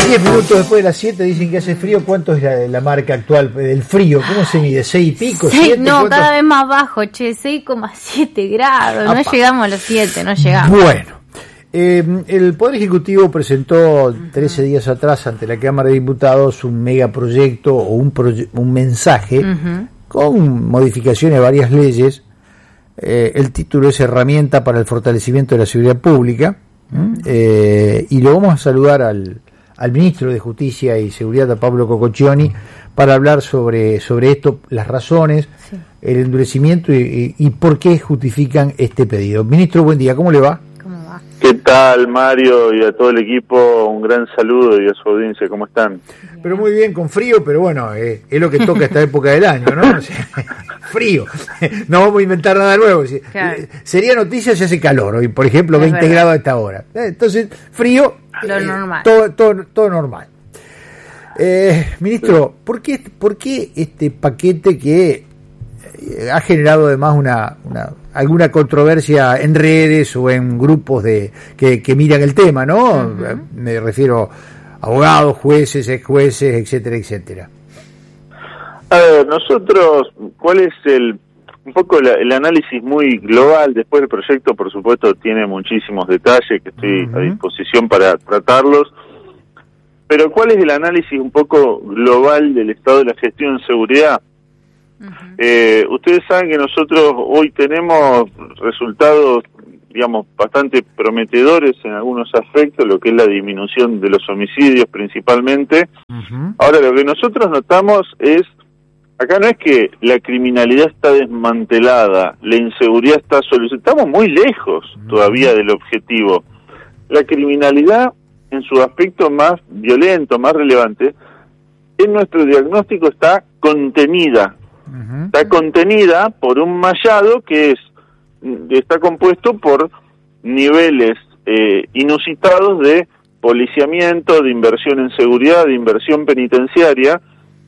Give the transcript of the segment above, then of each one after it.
10 minutos después de las 7 dicen que hace frío. ¿Cuánto es la marca actual del frío? ¿Cómo se mide? ¿6 y pico? 7, no, ¿cuánto? cada vez más bajo, 6,7 grados. No llegamos a los 7, no llegamos. Bueno, el Poder Ejecutivo presentó 13 días atrás ante la Cámara de Diputados un megaproyecto o un mensaje con modificaciones de varias leyes. El título es Herramienta para el fortalecimiento de la seguridad pública. Y lo vamos a saludar al ministro de Justicia y Seguridad, a Pablo Cococcioni, para hablar sobre esto, las razones, el endurecimiento y por qué justifican este pedido. Ministro, buen día, ¿cómo le va? ¿Cómo va? ¿Qué tal, Mario? Y a todo el equipo, un gran saludo, y a su audiencia, ¿cómo están? Pero muy bien, con frío, pero bueno, es lo que toca esta época del año, ¿no? O sea, frío, no vamos a inventar nada nuevo. Claro. Sería noticia si hace calor, hoy por ejemplo 20 grados a esta hora. Entonces, frío, lo normal. Todo normal. Ministro, ¿por qué este paquete que ha generado además alguna controversia en redes o en grupos que miran el tema, ¿no? Me refiero a abogados, jueces, ex jueces, etcétera, etcétera. A ver, nosotros, ¿cuál es un poco el análisis muy global? Después el proyecto, por supuesto, tiene muchísimos detalles que estoy a disposición para tratarlos. Pero ¿cuál es el análisis un poco global del estado de la gestión en seguridad? Ustedes saben que nosotros hoy tenemos resultados, digamos, bastante prometedores en algunos aspectos, lo que es la disminución de los homicidios principalmente. Ahora, lo que nosotros notamos es, acá no es que la criminalidad está desmantelada, la inseguridad está solucionada, estamos muy lejos todavía del objetivo. La criminalidad, en su aspecto más violento, más relevante, en nuestro diagnóstico está contenida. Está contenida por un mallado que está compuesto por niveles inusitados de policiamiento, de inversión en seguridad, de inversión penitenciaria,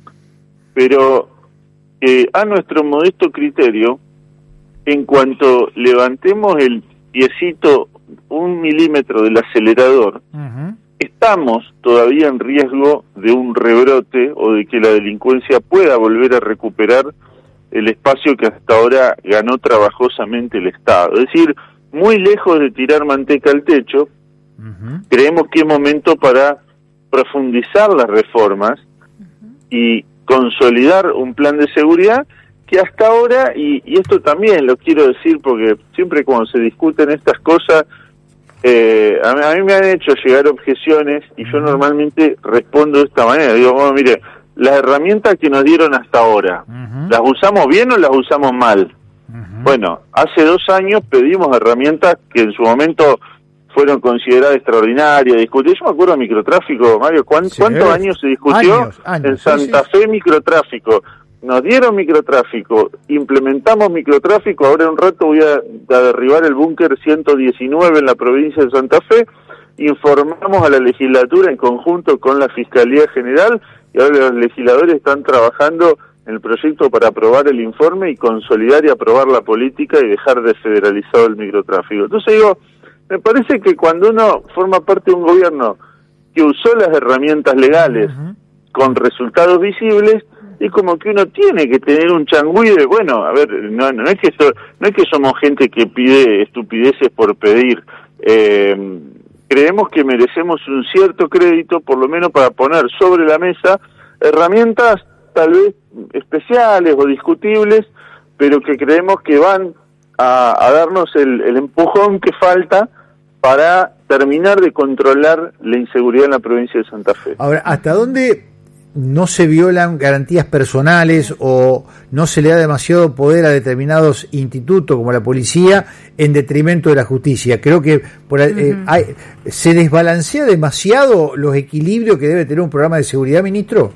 pero a nuestro modesto criterio, en cuanto levantemos el piecito 1 milímetro del acelerador, estamos todavía en riesgo de un rebrote o de que la delincuencia pueda volver a recuperar el espacio que hasta ahora ganó trabajosamente el Estado. Es decir, muy lejos de tirar manteca al techo, creemos que es momento para profundizar las reformas y consolidar un plan de seguridad que hasta ahora, y esto también lo quiero decir porque siempre cuando se discuten estas cosas, a mí me han hecho llegar objeciones y yo normalmente respondo de esta manera. Digo, bueno, mire, las herramientas que nos dieron hasta ahora, ¿las usamos bien o las usamos mal? Bueno, hace 2 años pedimos herramientas que en su momento fueron consideradas extraordinarias, discutidas. Yo me acuerdo de microtráfico, Mario, ¿cuántos años se discutió en Santa Fe microtráfico? Nos dieron microtráfico, implementamos microtráfico, ahora en un rato voy a derribar el búnker 119 en la provincia de Santa Fe, informamos a la legislatura en conjunto con la Fiscalía General y ahora los legisladores están trabajando en el proyecto para aprobar el informe y consolidar y aprobar la política y dejar desfederalizado el microtráfico. Entonces digo, me parece que cuando uno forma parte de un gobierno que usó las herramientas legales con resultados visibles, es como que uno tiene que tener un changüí de, bueno, a ver, no es que somos gente que pide estupideces por pedir. Creemos que merecemos un cierto crédito, por lo menos para poner sobre la mesa herramientas tal vez especiales o discutibles, pero que creemos que van a darnos el empujón que falta para terminar de controlar la inseguridad en la provincia de Santa Fe. Ahora, ¿hasta dónde no se violan garantías personales o no se le da demasiado poder a determinados institutos como la policía en detrimento de la justicia? Creo que se desbalancea demasiado los equilibrios que debe tener un programa de seguridad, ministro.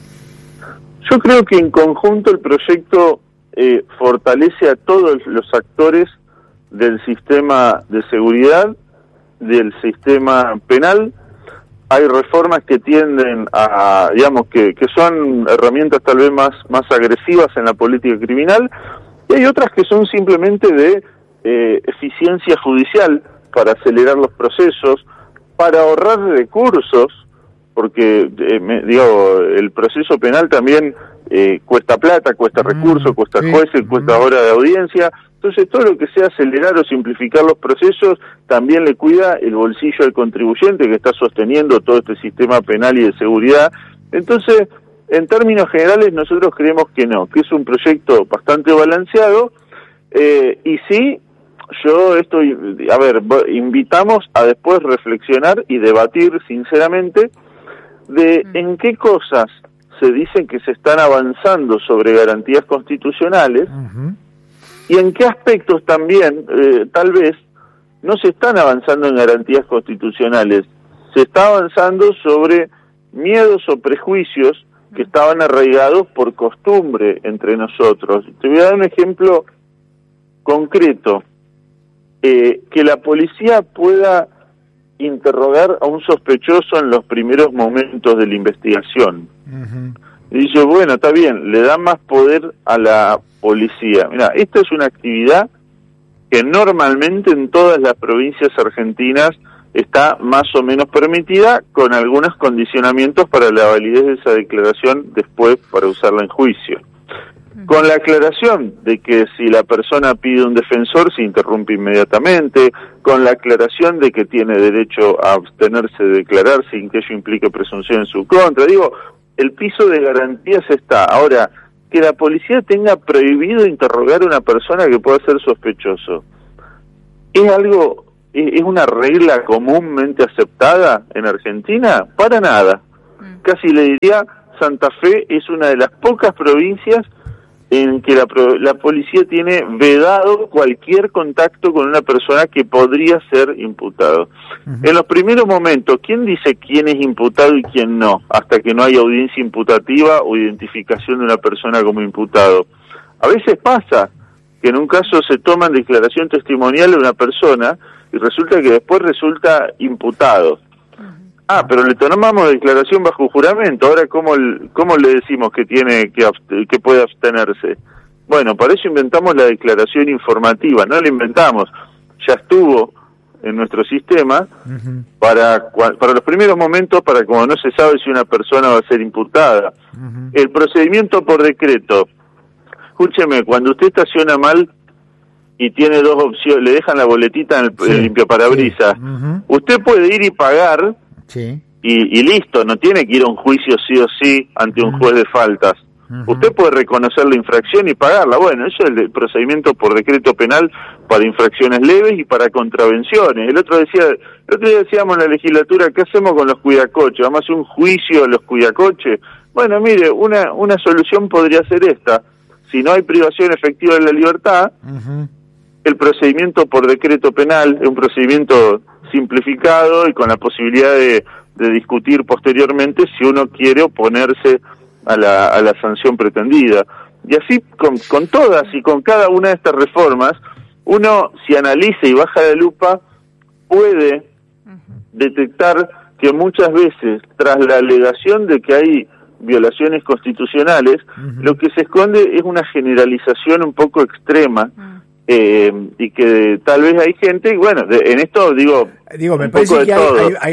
Yo creo que en conjunto el proyecto fortalece a todos los actores del sistema de seguridad, del sistema penal. Hay reformas que tienden a, digamos, que son herramientas tal vez más agresivas en la política criminal, y hay otras que son simplemente de eficiencia judicial para acelerar los procesos, para ahorrar recursos, porque el proceso penal también cuesta plata, cuesta recursos, cuesta jueces, cuesta hora de audiencia. Entonces todo lo que sea acelerar o simplificar los procesos también le cuida el bolsillo al contribuyente que está sosteniendo todo este sistema penal y de seguridad. Entonces, en términos generales, nosotros creemos que no, que es un proyecto bastante balanceado, y sí, invitamos a después reflexionar y debatir sinceramente de en qué cosas se dicen que se están avanzando sobre garantías constitucionales, y en qué aspectos también, tal vez, no se están avanzando en garantías constitucionales, se está avanzando sobre miedos o prejuicios que estaban arraigados por costumbre entre nosotros. Te voy a dar un ejemplo concreto. Que la policía pueda interrogar a un sospechoso en los primeros momentos de la investigación. Y dice, bueno, está bien, le da más poder a la policía. Mira, esta es una actividad que normalmente en todas las provincias argentinas está más o menos permitida, con algunos condicionamientos para la validez de esa declaración después para usarla en juicio. Con la aclaración de que si la persona pide un defensor se interrumpe inmediatamente, con la aclaración de que tiene derecho a abstenerse de declarar sin que ello implique presunción en su contra. Digo, el piso de garantías está. Ahora, que la policía tenga prohibido interrogar a una persona que pueda ser sospechoso, ¿es una regla comúnmente aceptada en Argentina? Para nada. Casi le diría, Santa Fe es una de las pocas provincias en que la policía tiene vedado cualquier contacto con una persona que podría ser imputado. En los primeros momentos, ¿quién dice quién es imputado y quién no? Hasta que no hay audiencia imputativa o identificación de una persona como imputado. A veces pasa que en un caso se toman declaración testimonial de una persona y resulta que después resulta imputado. Pero le tomamos declaración bajo juramento. Ahora, ¿cómo le decimos que que puede abstenerse? Bueno, para eso inventamos la declaración informativa. No la inventamos, ya estuvo en nuestro sistema para los primeros momentos, para cuando no se sabe si una persona va a ser imputada. El procedimiento por decreto. Escúcheme, cuando usted estaciona mal y tiene dos opciones, le dejan la boletita en el limpiaparabrisas, usted puede ir y pagar. Sí. Y listo, no tiene que ir a un juicio sí o sí ante un juez de faltas. Usted puede reconocer la infracción y pagarla. Bueno, eso es el procedimiento por decreto penal para infracciones leves y para contravenciones. El otro día decíamos en la legislatura, ¿qué hacemos con los cuidacoches? ¿Vamos a hacer un juicio a los cuidacoches? Bueno, mire, una solución podría ser esta. Si no hay privación efectiva de la libertad, el procedimiento por decreto penal es un procedimiento simplificado y con la posibilidad de discutir posteriormente si uno quiere oponerse a la sanción pretendida. Y así con todas y con cada una de estas reformas, uno, si analiza y baja la lupa, puede detectar que muchas veces, tras la alegación de que hay violaciones constitucionales, lo que se esconde es una generalización un poco extrema, y que tal vez hay gente, bueno, en esto digo me parece que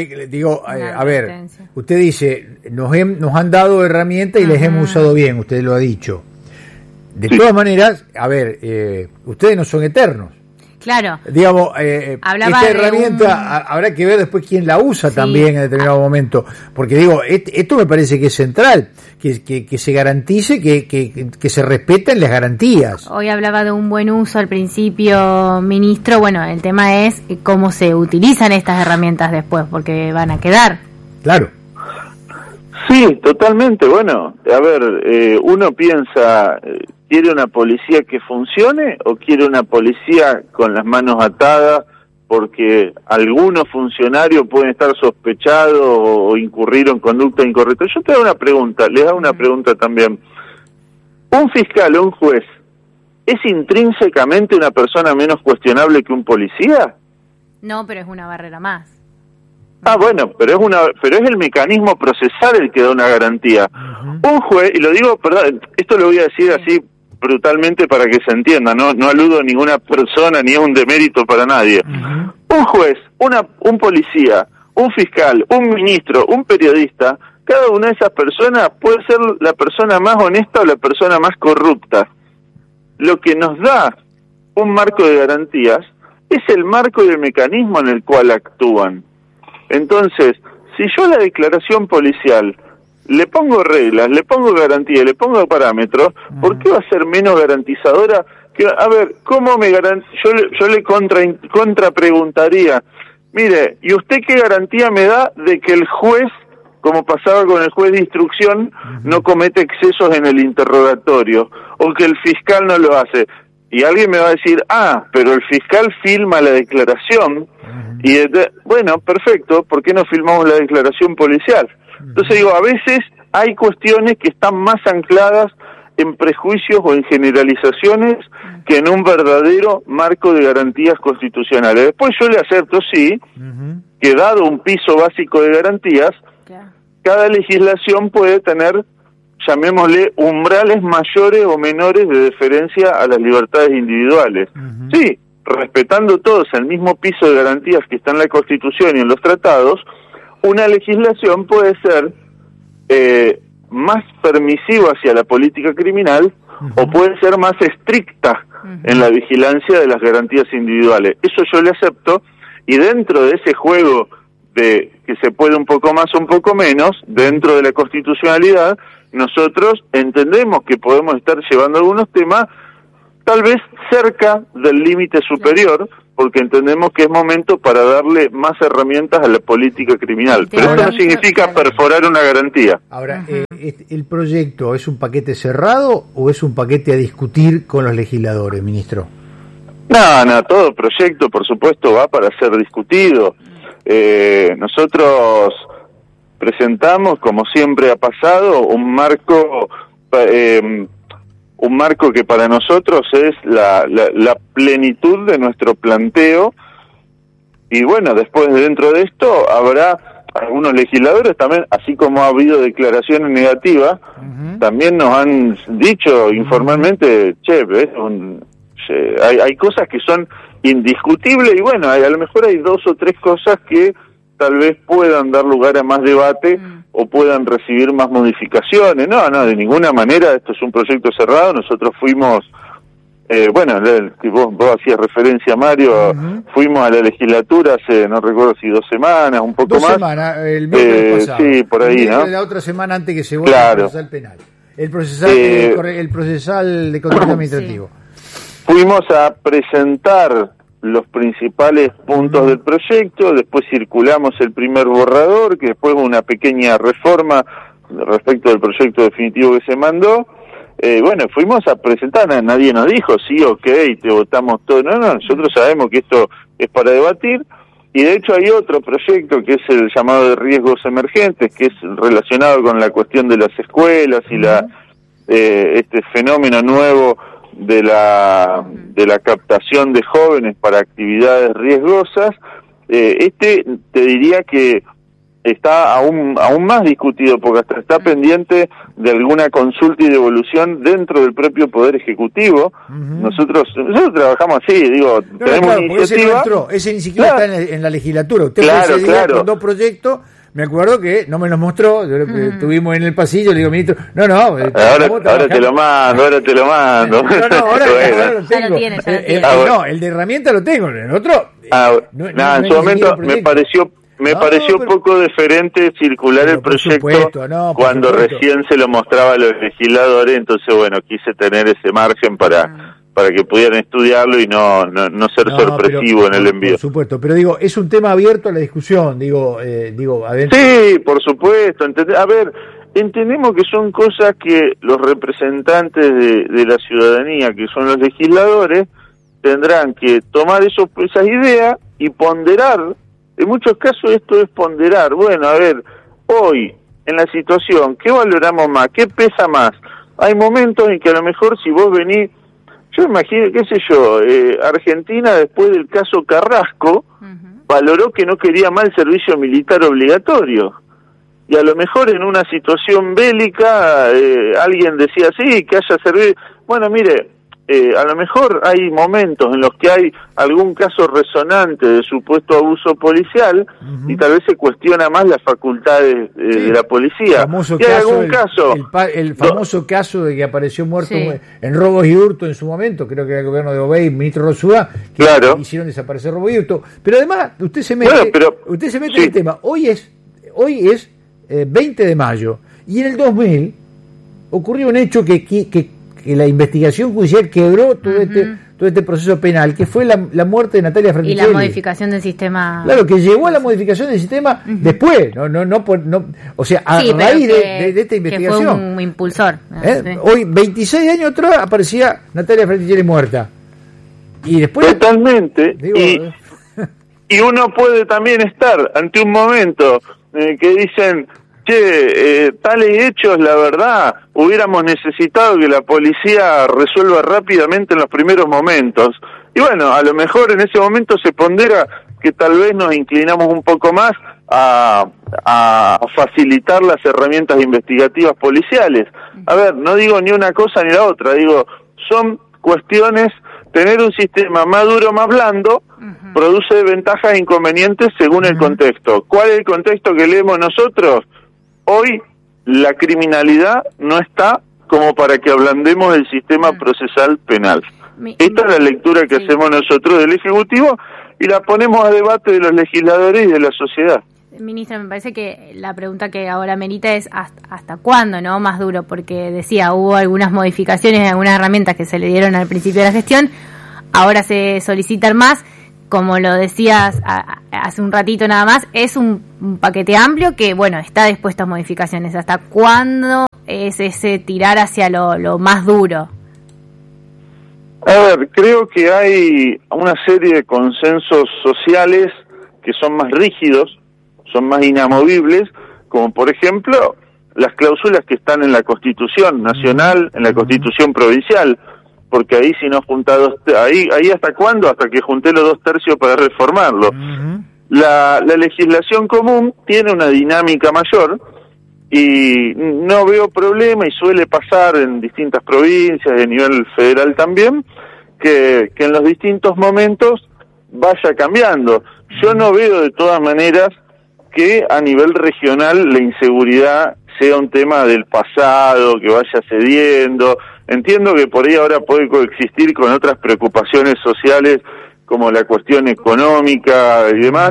a ver, usted dice, nos han dado herramientas y les hemos usado bien, usted lo ha dicho. De todas maneras, a ver, ustedes no son eternos. Claro. Digamos, esta herramienta habrá que ver después quién la usa también en determinado momento. Porque esto me parece que es central, que se garantice, que se respeten las garantías. Hoy hablaba de un buen uso al principio, ministro. Bueno, el tema es cómo se utilizan estas herramientas después, porque van a quedar. Claro. Sí, totalmente. Bueno, a ver, uno piensa, ¿quiere una policía que funcione o quiere una policía con las manos atadas porque algunos funcionarios pueden estar sospechados o incurrir en conducta incorrecta? Yo te hago una pregunta, les hago una pregunta también. ¿Un fiscal o un juez es intrínsecamente una persona menos cuestionable que un policía? No, pero es una barrera más. Bueno, pero es el mecanismo procesal el que da una garantía. Un juez, y lo digo, perdón, esto lo voy a decir así brutalmente para que se entienda, no aludo a ninguna persona ni es un demérito para nadie. Un juez, un policía un fiscal, un ministro, un periodista, cada una de esas personas puede ser la persona más honesta o la persona más corrupta. Lo que nos da un marco de garantías es el marco y el mecanismo en el cual actúan. Entonces, si yo a la declaración policial le pongo reglas, le pongo garantías, le pongo parámetros, ¿por qué va a ser menos garantizadora? Que, a ver, ¿cómo me yo le contrapreguntaría, mire, ¿y usted qué garantía me da de que el juez, como pasaba con el juez de instrucción, no comete excesos en el interrogatorio, o que el fiscal no lo hace? Y alguien me va a decir, pero el fiscal filma la declaración, y bueno, perfecto, ¿por qué no filmamos la declaración policial? Entonces digo, a veces hay cuestiones que están más ancladas en prejuicios o en generalizaciones que en un verdadero marco de garantías constitucionales. Después yo le acepto, sí, que dado un piso básico de garantías, cada legislación puede tener, llamémosle, umbrales mayores o menores de deferencia a las libertades individuales. Sí, respetando todos el mismo piso de garantías que está en la Constitución y en los tratados, una legislación puede ser más permisiva hacia la política criminal o puede ser más estricta en la vigilancia de las garantías individuales. Eso yo le acepto, y dentro de ese juego de que se puede un poco más o un poco menos, dentro de la constitucionalidad, nosotros entendemos que podemos estar llevando algunos temas tal vez cerca del límite superior, porque entendemos que es momento para darle más herramientas a la política criminal. Pero esto no significa perforar una garantía. Ahora, ¿el proyecto es un paquete cerrado o es un paquete a discutir con los legisladores, ministro? No, todo proyecto, por supuesto, va para ser discutido. Nosotros presentamos, como siempre ha pasado, un marco que para nosotros es la plenitud de nuestro planteo, y bueno, después dentro de esto habrá algunos legisladores también, así como ha habido declaraciones negativas, también nos han dicho informalmente, hay cosas que son indiscutibles, y bueno, a lo mejor hay 2 o 3 cosas que tal vez puedan dar lugar a más debate o puedan recibir más modificaciones. No, de ninguna manera, esto es un proyecto cerrado. Nosotros fuimos, vos hacías referencia, Mario, fuimos a la legislatura hace, no recuerdo si 2 semanas, un poco 2 más. semanas, el miércoles pasado. Sí, por ahí, ¿no? La otra semana antes que se vote el procesal penal. El procesal de control administrativo. Fuimos a presentar los principales puntos del proyecto, después circulamos el primer borrador, que después una pequeña reforma respecto del proyecto definitivo que se mandó. Fuimos a presentar, nadie nos dijo, sí, ok, te votamos todo. No, nosotros sabemos que esto es para debatir, y de hecho hay otro proyecto que es el llamado de riesgos emergentes, que es relacionado con la cuestión de las escuelas y este fenómeno nuevo de la captación de jóvenes para actividades riesgosas. Te diría que está aún más discutido, porque hasta está pendiente de alguna consulta y devolución dentro del propio Poder Ejecutivo. Nosotros trabajamos así, tenemos iniciativa. Ese ni siquiera está en la legislatura. Usted con 2 proyectos. Me acuerdo que no me los mostró, estuvimos en el pasillo, le digo, ministro, ahora te lo mando. Ahora lo tengo. El de herramienta lo tengo, el otro... en su momento me pareció poco deferente circular el proyecto cuando recién se lo mostraba a los legisladores, entonces quise tener ese margen para que pudieran estudiarlo y no ser sorpresivo en el envío. Por supuesto, pero es un tema abierto a la discusión, adentro. Sí, por supuesto. Entendemos que son cosas que los representantes de la ciudadanía, que son los legisladores, tendrán que tomar esas ideas y ponderar. En muchos casos esto es ponderar. Hoy, en la situación, ¿qué valoramos más? ¿Qué pesa más? Hay momentos en que a lo mejor si vos venís, yo imagino, Argentina después del caso Carrasco valoró que no quería más el servicio militar obligatorio, y a lo mejor en una situación bélica alguien decía sí, que haya servicio. a lo mejor hay momentos en los que hay algún caso resonante de supuesto abuso policial y tal vez se cuestiona más las facultades de la policía. Y hay algún caso, el famoso caso de que apareció muerto en robos y hurto en su momento, creo que era el gobierno de Obey, ministro Rosúa, que hicieron desaparecer robos y hurto. Pero además, usted se mete en el tema. Hoy es 20 de mayo y en el 2000 ocurrió un hecho que la investigación judicial quebró todo este proceso penal, que fue la muerte de Natalia Fraticelli. Y la modificación del sistema. Claro, que llegó a la modificación del sistema después, o sea, a raíz de esta investigación. Que fue un impulsor. Hoy, 26 años atrás, aparecía Natalia Fraticelli muerta. Y después... Totalmente. Y uno puede también estar ante un momento que dicen... tales hechos, la verdad, hubiéramos necesitado que la policía resuelva rápidamente en los primeros momentos. Y bueno, a lo mejor en ese momento se pondera que tal vez nos inclinamos un poco más a facilitar las herramientas investigativas policiales. A ver, no digo ni una cosa ni la otra, digo, son cuestiones, tener un sistema más duro, más blando, produce ventajas e inconvenientes según el contexto. ¿Cuál es el contexto que leemos nosotros? Hoy la criminalidad no está como para que ablandemos el sistema procesal penal. Esta es la lectura que hacemos nosotros del Ejecutivo y la ponemos a debate de los legisladores y de la sociedad. Ministra, me parece que la pregunta que ahora merita es ¿hasta cuándo, no? Más duro, porque decía, hubo algunas modificaciones en algunas herramientas que se le dieron al principio de la gestión, ahora se solicitan más. Como lo decías hace un ratito nada más, es un paquete amplio que, bueno, está dispuesto a modificaciones. ¿Hasta cuándo es ese tirar hacia lo más duro? A ver, creo que hay una serie de consensos sociales que son más rígidos, son más inamovibles, como por ejemplo las cláusulas que están en la Constitución Nacional, en la Constitución Provincial, porque ahí si no junta ahí hasta cuándo, hasta que junté los 2/3 para reformarlo. La legislación común tiene una dinámica mayor y no veo problema, y suele pasar en distintas provincias, de nivel federal también, que en los distintos momentos vaya cambiando. Yo no veo de todas maneras que a nivel regional la inseguridad sea un tema del pasado, que vaya cediendo. Entiendo que por ahí ahora puede coexistir con otras preocupaciones sociales como la cuestión económica y demás,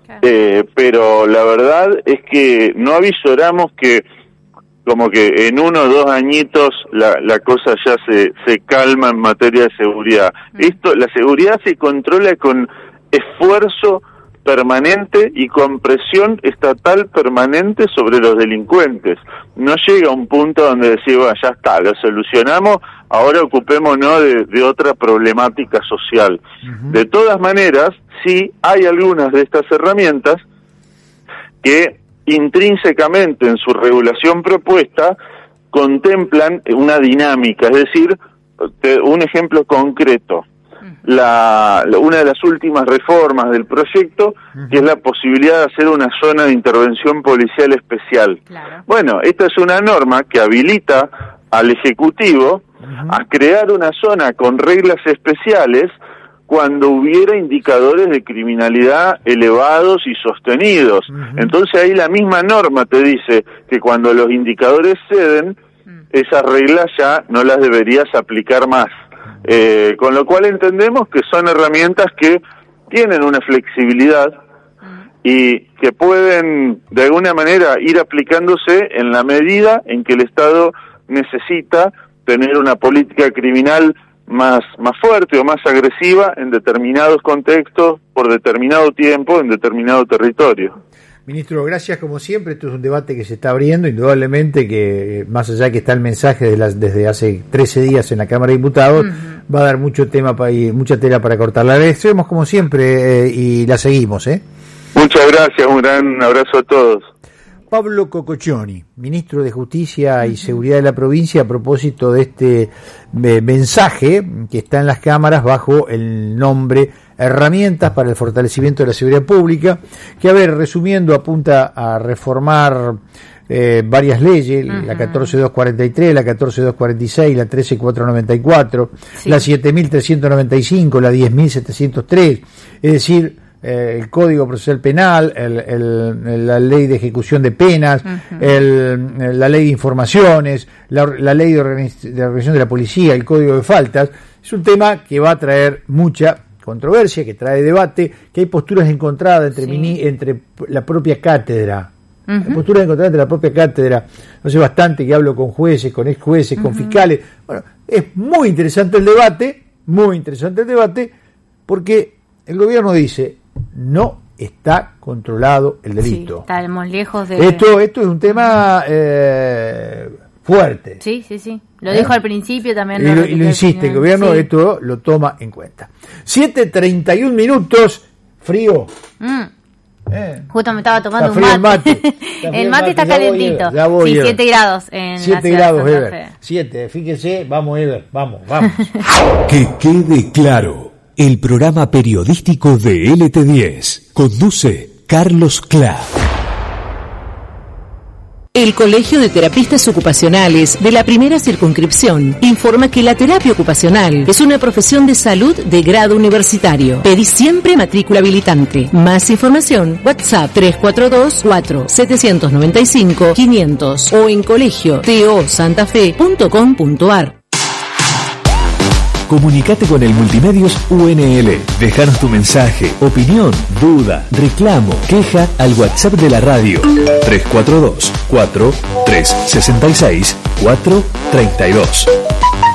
pero la verdad es que no avisoramos que como que en 1 o 2 añitos la cosa ya se calma en materia de seguridad. La seguridad se controla con esfuerzo permanente y con presión estatal permanente sobre los delincuentes. No llega a un punto donde decir, bueno, ya está, lo solucionamos, ahora ocupémonos de otra problemática social. De todas maneras, sí hay algunas de estas herramientas que intrínsecamente en su regulación propuesta contemplan una dinámica, es decir, un ejemplo concreto. Una de las últimas reformas del proyecto, que es la posibilidad de hacer una zona de intervención policial especial. Claro. Bueno, esta es una norma que habilita al Ejecutivo a crear una zona con reglas especiales cuando hubiera indicadores de criminalidad elevados y sostenidos. Entonces ahí la misma norma te dice que cuando los indicadores ceden, esas reglas ya no las deberías aplicar más. Con lo cual entendemos que son herramientas que tienen una flexibilidad y que pueden de alguna manera ir aplicándose en la medida en que el Estado necesita tener una política criminal más fuerte o más agresiva en determinados contextos, por determinado tiempo, en determinado territorio. Ministro, gracias como siempre. Esto es un debate que se está abriendo, indudablemente, que más allá que está el mensaje desde hace 13 días en la Cámara de Diputados, va a dar mucho tema y mucha tela para cortar. La agradecemos como siempre y la seguimos. Muchas gracias, un gran abrazo a todos. Pablo Cococcioni, ministro de Justicia y Seguridad de la provincia, a propósito de este mensaje que está en las cámaras bajo el nombre Herramientas para el fortalecimiento de la seguridad pública, que, a ver, resumiendo, apunta a reformar varias leyes, la 14.243, la 14.246, la 13.494, la 7.395, la 10.703, es decir, el Código Procesal Penal, la Ley de Ejecución de Penas, la Ley de Informaciones, la Ley de Organización de la Policía, el Código de Faltas. Es un tema que va a traer mucha controversia, que trae debate, que hay posturas encontradas entre la propia cátedra. Hay posturas encontradas entre la propia cátedra. No sé bastante que hablo con jueces, con ex jueces, con fiscales. Bueno, es muy interesante el debate, porque el gobierno dice: no está controlado el delito. Sí, estamos lejos de... Esto es un tema fuerte. Sí. Lo dijo al principio también. Y lo insiste, el gobierno esto lo toma en cuenta. 7:31 minutos, frío. Justo me estaba tomando un mate. El mate está calentito. Sí, 7 grados en 7 grados, Ever. 7, fíjese, vamos, Ever, vamos. Que quede claro. El programa periodístico de LT10 conduce Carlos Clá. El Colegio de Terapistas Ocupacionales de la Primera Circunscripción informa que la terapia ocupacional es una profesión de salud de grado universitario. Pedí siempre matrícula habilitante. Más información, WhatsApp 342-795-500 o en colegio-tosantafe.com.ar. Comunicate con el Multimedios UNL. Déjanos tu mensaje, opinión, duda, reclamo, queja al WhatsApp de la radio 342-4366-432.